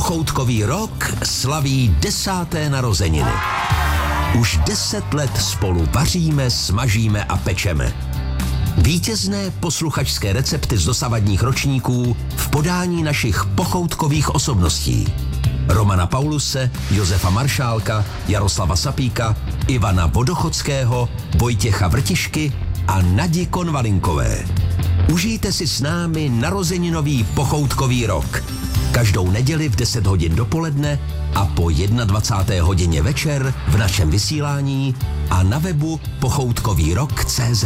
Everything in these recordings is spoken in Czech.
Pochoutkový rok slaví 10. narozeniny. Už 10 let spolu vaříme, smažíme a pečeme. Vítězné posluchačské recepty z dosavadních ročníků v podání našich pochoutkových osobností. Romana Pauluse, Josefa Maršálka, Jaroslava Sapíka, Ivana Vodochodského, Vojtěcha Vrtišky a Nadi Konvalinkové. Užijte si s námi narozeninový pochoutkový rok. Každou neděli v 10 hodin dopoledne a po 21. hodině večer v našem vysílání a na webu pochoutkovýrok.cz.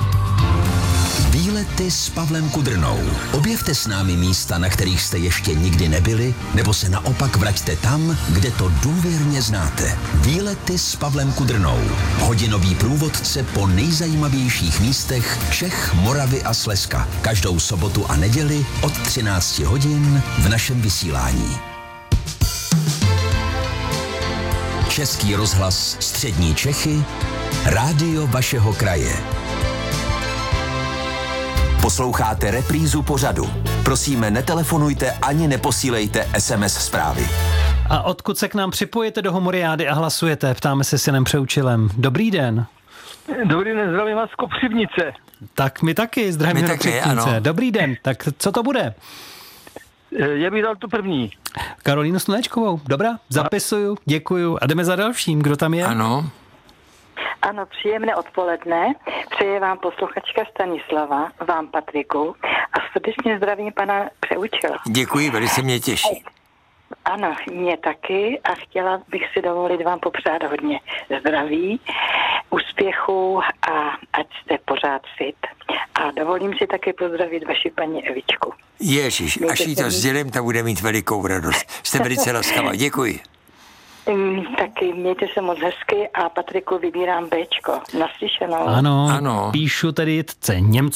Výlety s Pavlem Kudrnou. Objevte s námi místa, na kterých jste ještě nikdy nebyli, nebo se naopak vraťte tam, kde to důvěrně znáte. Výlety s Pavlem Kudrnou. Hodinový průvodce po nejzajímavějších místech Čech, Moravy a Slezska. Každou sobotu a neděli od 13 hodin v našem vysílání. Český rozhlas Střední Čechy, rádio vašeho kraje. Posloucháte reprízu pořadu. Prosíme, netelefonujte ani neposílejte SMS zprávy. A odkud se k nám připojete do Homoriády a hlasujete? Ptáme se s Janem Přeučilem. Dobrý den. Dobrý den, zdravím vás z Kopřivnice. Tak my taky zdravíme do Kopřivnice. Dobrý den, tak co to bude? Já bych dal tu první. Karolínu Slunečkovou. Dobrá, zapisuju, děkuju a jdeme za dalším. Kdo tam je? Ano. Ano, příjemné odpoledne. Přeje vám posluchačka Stanislava, vám Patriku a srdečně zdravím pana Přeučila. Děkuji, velice mě těší. Ano, mě taky a chtěla bych si dovolit vám popřát hodně zdraví, úspěchu a ať jste pořád fit. A dovolím si taky pozdravit vaši paní Evičku. Ježiš, až jí to sdělím, ta bude mít velikou radost. Jste velice laskavá, děkuji. Taky mějte se moc hezky a Patriku vybírám Bčko. Naslyšenou. Ano, píšu tedy Němců.